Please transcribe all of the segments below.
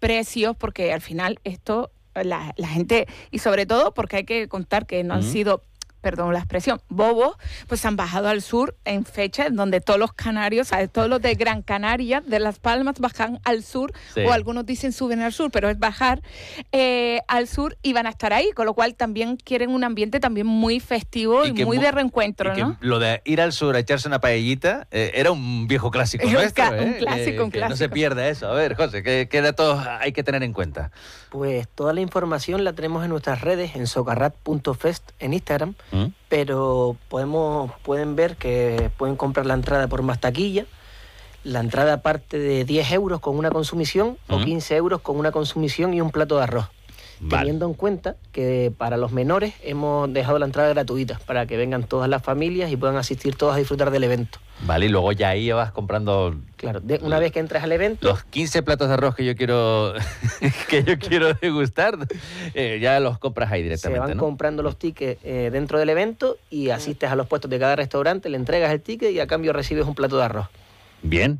precios, porque al final esto, la gente, y sobre todo porque hay que contar que no han sido, perdón la expresión, bobos, pues han bajado al sur en fecha en donde todos los canarios, ¿sabes? Todos los de Gran Canaria, de Las Palmas, bajan al sur, o algunos dicen suben al sur, pero es bajar al sur y van a estar ahí, con lo cual también quieren un ambiente también muy festivo y muy de reencuentro, ¿no? Lo de ir al sur a echarse una paellita era un viejo clásico nuestro, un clásico, un clásico. No se pierda eso. A ver, José, ¿qué datos hay que tener en cuenta? Pues toda la información la tenemos en nuestras redes, en socarrat.fest en Instagram, pero pueden ver que pueden comprar la entrada por más taquilla. La entrada parte de 10 euros con una consumición o 15 euros con una consumición y un plato de arroz. Vale. Teniendo en cuenta que para los menores hemos dejado la entrada gratuita para que vengan todas las familias y puedan asistir todos a disfrutar del evento. Vale, y luego ya ahí vas comprando... Claro, una vez que entres al evento... Los 15 platos de arroz que yo quiero degustar, ya los compras ahí directamente, Se van comprando los tickets dentro del evento y asistes a los puestos de cada restaurante, le entregas el ticket y a cambio recibes un plato de arroz. Bien.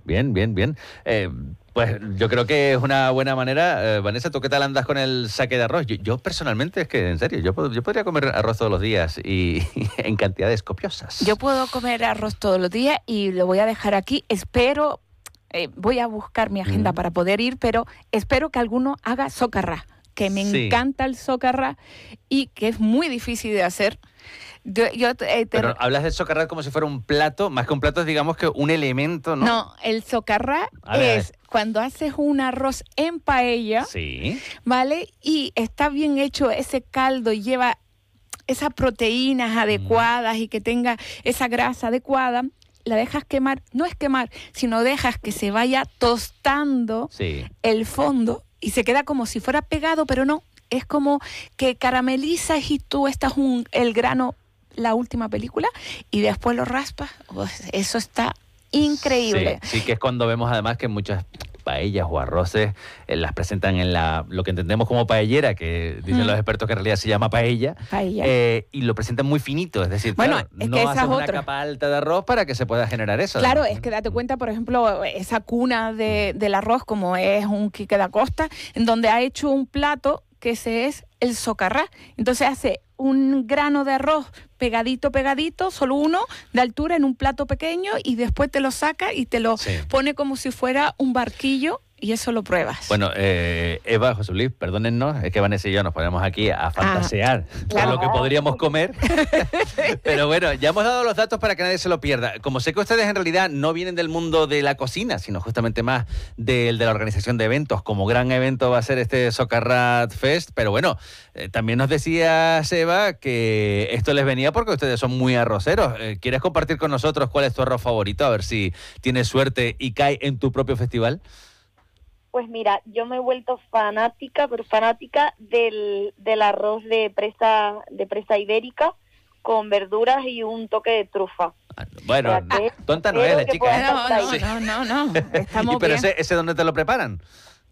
Pues yo creo que es una buena manera. Vanessa, ¿tú qué tal andas con el saque de arroz? Yo personalmente, es que en serio, yo podría comer arroz todos los días y en cantidades copiosas. Yo puedo comer arroz todos los días y lo voy a dejar aquí. Espero, voy a buscar mi agenda para poder ir, pero espero que alguno haga socarrá, que me encanta el socarrá y que es muy difícil de hacer. Pero hablas del socarrá como si fuera un plato, más que un plato es, digamos, que un elemento, ¿no? No, el socarrá es cuando haces un arroz en paella, ¿vale? Y está bien hecho ese caldo y lleva esas proteínas adecuadas y que tenga esa grasa adecuada. La dejas quemar, no es quemar, sino dejas que se vaya tostando el fondo y se queda como si fuera pegado, pero no. Es como que caramelizas y tú estás el grano, la última película, y después lo raspas. Eso está increíble. Sí, que es cuando vemos además que muchas paellas o arroces las presentan en lo que entendemos como paellera, que dicen los expertos que en realidad se llama paella. Y lo presentan muy finito, es decir, bueno, claro, es no que haces una capa alta de arroz para que se pueda generar eso. Claro, es que date cuenta, por ejemplo, esa cuna del arroz, como es un Quique da Costa, en donde ha hecho un plato que ese es el socarrá. Entonces hace un grano de arroz pegadito, solo uno de altura en un plato pequeño y después te lo saca y te lo pone como si fuera un barquillo y eso lo pruebas. Bueno, Eva, José Luis, perdónennos, es que Vanessa y yo nos ponemos aquí a fantasear de lo que podríamos comer. Pero bueno, ya hemos dado los datos para que nadie se lo pierda. Como sé que ustedes en realidad no vienen del mundo de la cocina, sino justamente más del de la organización de eventos, como gran evento va a ser este Socarrat Fest, pero bueno, también nos decía Eva que esto les venía porque ustedes son muy arroceros. ¿Quieres compartir con nosotros cuál es tu arroz favorito? A ver si tienes suerte y cae en tu propio festival. Pues mira, yo me he vuelto fanática del arroz de presa ibérica con verduras y un toque de trufa. Bueno, tonta no es la chica. No. Estamos pero bien. ¿ese dónde te lo preparan?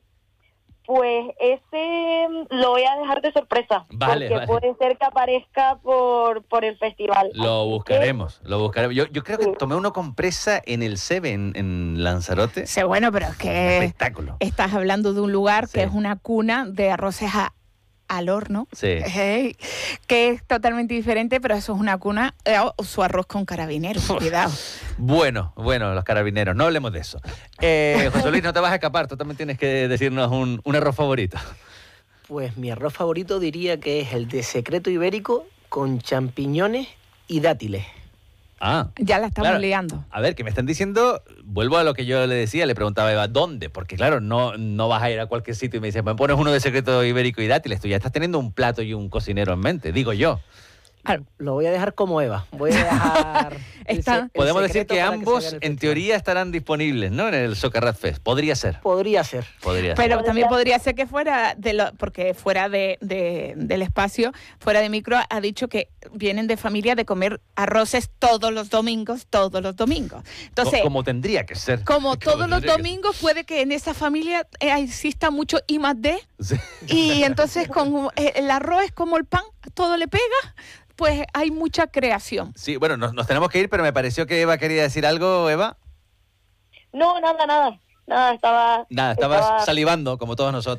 Pues ese lo voy a dejar de sorpresa. Porque puede ser que aparezca por el festival. Lo buscaremos. Yo creo que tomé uno con presa en el Seven, en Lanzarote. Sí, bueno, pero es que espectáculo. Estás hablando de un lugar que es una cuna de arroces al horno, que es totalmente diferente, pero eso es una cuna, su arroz con carabineros, cuidado. Bueno, los carabineros, no hablemos de eso. José Luis, no te vas a escapar, tú también tienes que decirnos un arroz favorito. Pues mi arroz favorito diría que es el de secreto ibérico con champiñones y dátiles. Ya la estamos liando. A ver, que me están diciendo, vuelvo a lo que yo le decía, le preguntaba a Eva, ¿dónde? Porque claro, no vas a ir a cualquier sitio y me dices, me pones uno de secreto ibérico y dátiles, tú ya estás teniendo un plato y un cocinero en mente, digo yo. Lo voy a dejar como Eva. Voy a dejar podemos decir que ambos, en teoría, estarán disponibles, ¿no? En el Socarrat Fest. Podría ser. Pero también podría ser que fuera porque fuera del espacio, fuera de micro, ha dicho que vienen de familia de comer arroces todos los domingos. Entonces, como tendría que ser. Como todos los domingos, puede que en esa familia exista mucho I+D. Sí. Y entonces con el arroz es como el pan, todo le pega. Pues hay mucha creación. Sí, bueno, nos tenemos que ir, pero me pareció que Eva quería decir algo, Eva. No, nada. Estaba salivando, como todos nosotros.